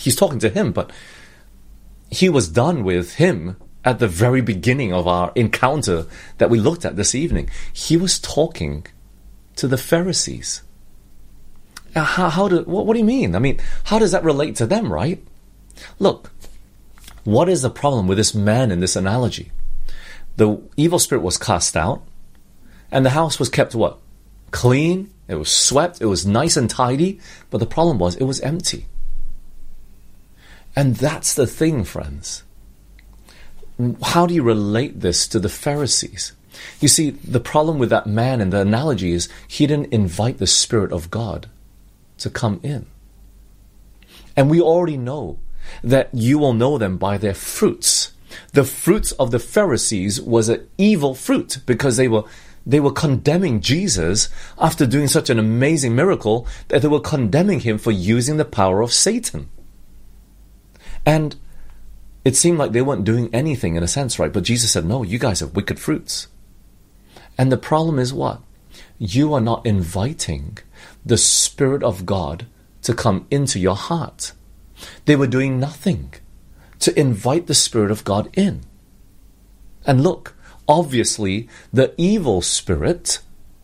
he's talking to him, but he was done with him at the very beginning of our encounter that we looked at this evening. He was talking to the Pharisees. What do you mean? I mean, how does that relate to them, right? Look, what is the problem with this man in this analogy? The evil spirit was cast out, and the house was kept what? Clean, it was swept, it was nice and tidy, but the problem was it was empty. And that's the thing, friends. How do you relate this to the Pharisees? You see, the problem with that man in the analogy is he didn't invite the Spirit of God to come in. And we already know that you will know them by their fruits. The fruits of the Pharisees was an evil fruit because they were condemning Jesus after doing such an amazing miracle that they were condemning him for using the power of Satan. And it seemed like they weren't doing anything in a sense, right? But Jesus said, no, you guys have wicked fruits. And the problem is what? You are not inviting the Spirit of God to come into your heart. They were doing nothing to invite the Spirit of God in. And look, obviously, the evil spirit,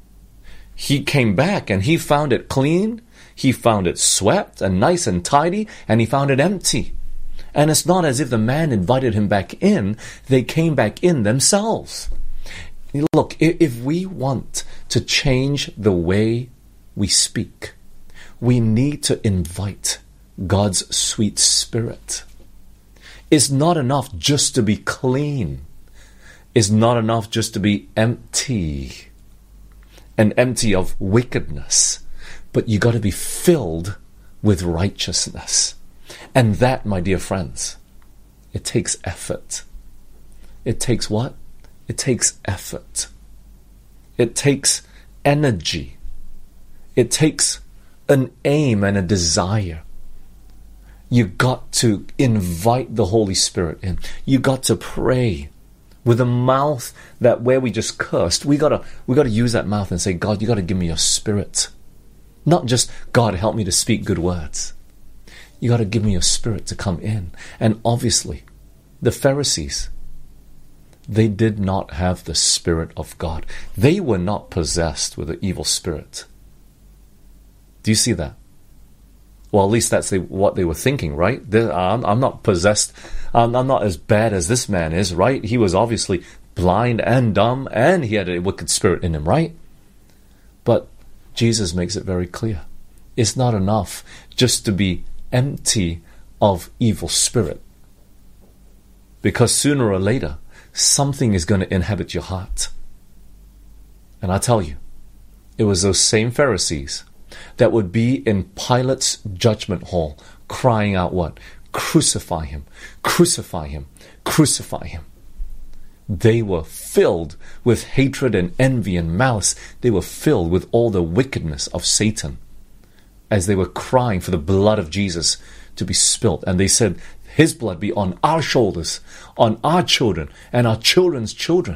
he came back and he found it clean, he found it swept and nice and tidy, and he found it empty. And it's not as if the man invited him back in, they came back in themselves. Look, if we want to change the way we speak, we need to invite God's sweet Spirit. It's not enough just to be clean. It's not enough just to be empty and empty of wickedness. But you got to be filled with righteousness. And that, my dear friends, it takes effort. It takes what? It takes effort. It takes energy. It takes an aim and a desire. You got to invite the Holy Spirit in. You got to pray with a mouth that where we just cursed. We gotta use that mouth and say, God, you gotta give me your Spirit. Not just, God, help me to speak good words. You got to give me your Spirit to come in. And obviously, the Pharisees, they did not have the Spirit of God. They were not possessed with an evil spirit. Do you see that? Well, at least that's what they were thinking, right? I'm not possessed. I'm not as bad as this man is, right? He was obviously blind and dumb, and he had a wicked spirit in him, right? But Jesus makes it very clear. It's not enough just to be empty of evil spirit. Because sooner or later, something is going to inhabit your heart. And I tell you, it was those same Pharisees that would be in Pilate's judgment hall crying out what? Crucify him, crucify him, crucify him. They were filled with hatred and envy and malice. They were filled with all the wickedness of Satan as they were crying for the blood of Jesus to be spilt. And they said, his blood be on our shoulders, on our children, and our children's children.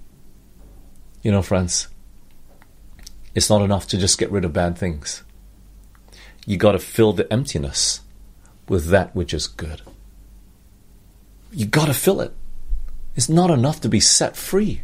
You know, friends, it's not enough to just get rid of bad things. You got to fill the emptiness with that which is good. You got to fill it. It's not enough to be set free.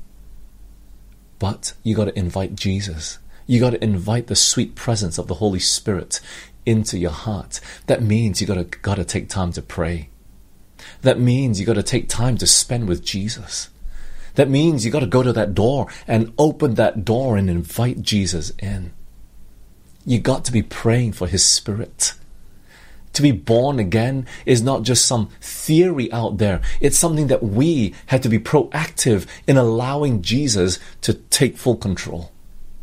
But you got to invite Jesus. You got to invite the sweet presence of the Holy Spirit into your heart. That means you got to take time to pray. That means you got to take time to spend with Jesus. That means you got to go to that door and open that door and invite Jesus in. You got to be praying for His Spirit. To be born again is not just some theory out there. It's something that we had to be proactive in allowing Jesus to take full control.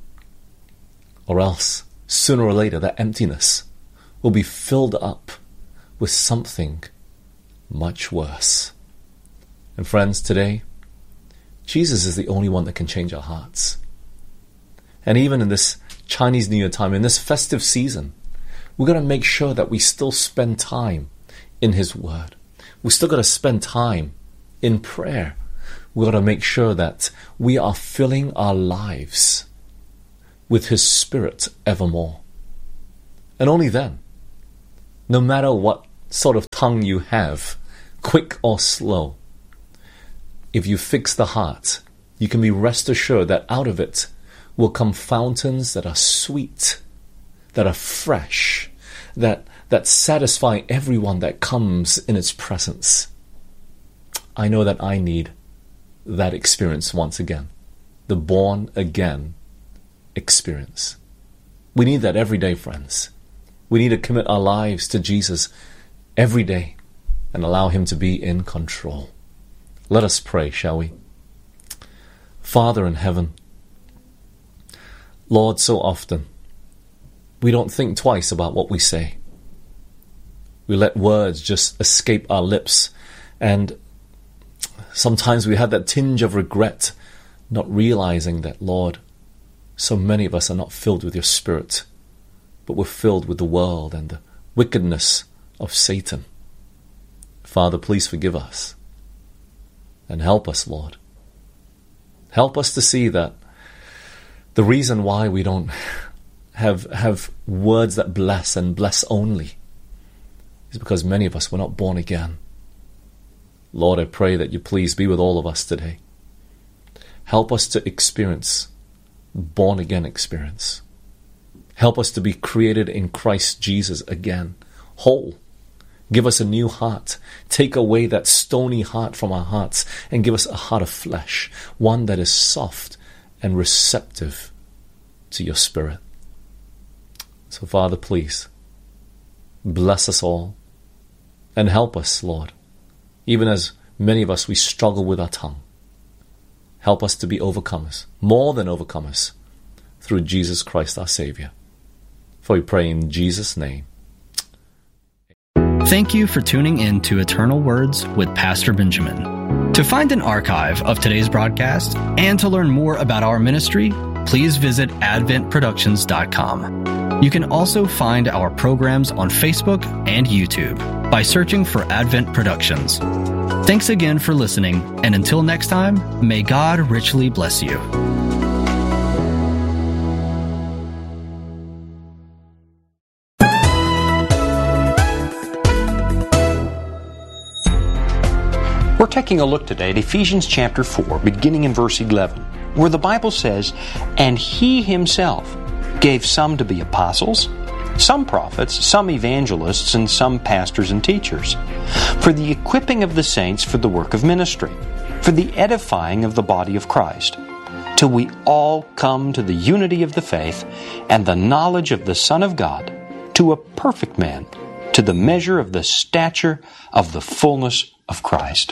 Or else, sooner or later, that emptiness will be filled up with something much worse. And friends, today, Jesus is the only one that can change our hearts. And even in this Chinese New Year time, in this festive season, we're going to make sure that we still spend time in His Word. We still got to spend time in prayer. We got to make sure that we are filling our lives with His Spirit evermore. And only then, no matter what sort of tongue you have, quick or slow, if you fix the heart, you can be rest assured that out of it will come fountains that are sweet, that are fresh, that satisfy everyone that comes in its presence. I know that I need that experience once again, the born again experience. We need that every day, friends. We need to commit our lives to Jesus every day and allow Him to be in control. Let us pray, shall we? Father in heaven, Lord, so often we don't think twice about what we say. We let words just escape our lips, and sometimes we have that tinge of regret, not realizing that, Lord, so many of us are not filled with your Spirit, but we're filled with the world and the wickedness of Satan. Father, please forgive us and help us, Lord. Help us to see that the reason why we don't have words that bless and bless only is because many of us were not born again. Lord, I pray that you please be with all of us today. Help us to experience born again experience. Help us to be created in Christ Jesus again, whole. Give us a new heart. Take away that stony heart from our hearts and give us a heart of flesh, one that is soft and receptive to your Spirit. So, Father, please bless us all and help us, Lord. Even as many of us, we struggle with our tongue. Help us to be overcomers, more than overcomers, through Jesus Christ our Savior. For we pray in Jesus' name. Thank you for tuning in to Eternal Words with Pastor Benjamin. To find an archive of today's broadcast and to learn more about our ministry, please visit adventproductions.com. You can also find our programs on Facebook and YouTube by searching for Advent Productions. Thanks again for listening, and until next time, may God richly bless you. We're taking a look today at Ephesians chapter 4, beginning in verse 11, where the Bible says, "And He Himself gave some to be apostles, some prophets, some evangelists, and some pastors and teachers, for the equipping of the saints for the work of ministry, for the edifying of the body of Christ, till we all come to the unity of the faith and the knowledge of the Son of God, to a perfect man, to the measure of the stature of the fullness of Christ."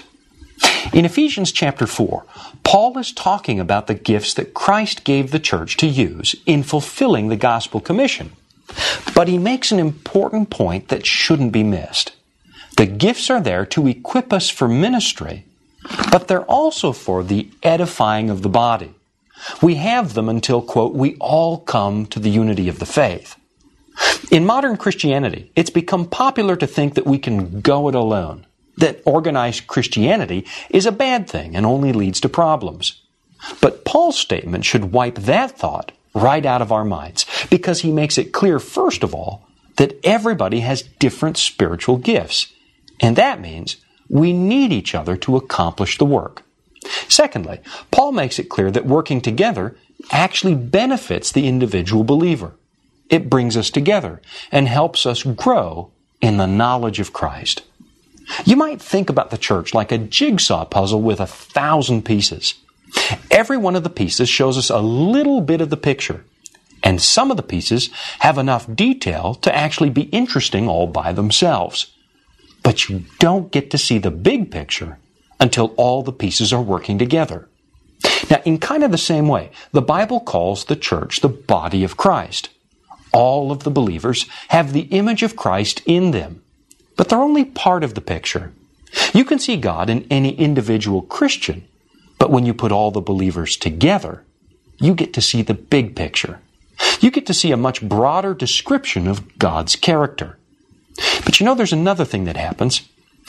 In Ephesians chapter 4, Paul is talking about the gifts that Christ gave the church to use in fulfilling the gospel commission. But he makes an important point that shouldn't be missed. The gifts are there to equip us for ministry, but they're also for the edifying of the body. We have them until, quote, we all come to the unity of the faith. In modern Christianity, it's become popular to think that we can go it alone, that organized Christianity is a bad thing and only leads to problems. But Paul's statement should wipe that thought right out of our minds, because he makes it clear, first of all, that everybody has different spiritual gifts, and that means we need each other to accomplish the work. Secondly, Paul makes it clear that working together actually benefits the individual believer. It brings us together and helps us grow in the knowledge of Christ. You might think about the church like a jigsaw puzzle with 1,000 pieces. Every one of the pieces shows us a little bit of the picture, and some of the pieces have enough detail to actually be interesting all by themselves. But you don't get to see the big picture until all the pieces are working together. Now, in kind of the same way, the Bible calls the church the body of Christ. All of the believers have the image of Christ in them, but they're only part of the picture. You can see God in any individual Christian, but when you put all the believers together, you get to see the big picture. You get to see a much broader description of God's character. But you know, there's another thing that happens.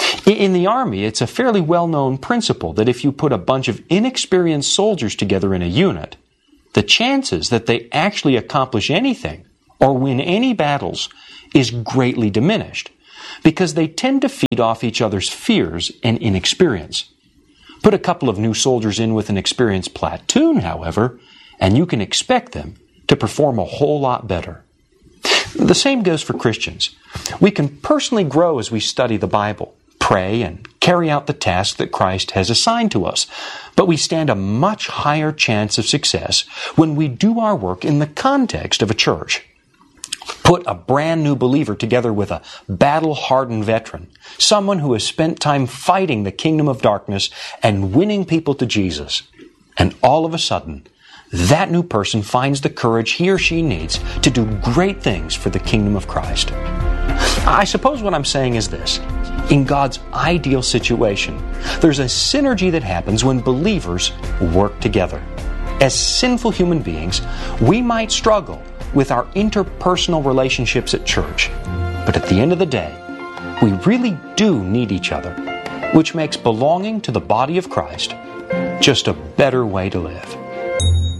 In the army, it's a fairly well-known principle that if you put a bunch of inexperienced soldiers together in a unit, the chances that they actually accomplish anything or win any battles is greatly diminished, because they tend to feed off each other's fears and inexperience. Put a couple of new soldiers in with an experienced platoon, however, and you can expect them to perform a whole lot better. The same goes for Christians. We can personally grow as we study the Bible, pray, and carry out the tasks that Christ has assigned to us, but we stand a much higher chance of success when we do our work in the context of a church. Put a brand new believer together with a battle-hardened veteran, someone who has spent time fighting the kingdom of darkness and winning people to Jesus, and all of a sudden, that new person finds the courage he or she needs to do great things for the kingdom of Christ. I suppose what I'm saying is this. In God's ideal situation, there's a synergy that happens when believers work together. As sinful human beings, we might struggle with our interpersonal relationships at church, but at the end of the day, we really do need each other, which makes belonging to the body of Christ just a better way to live.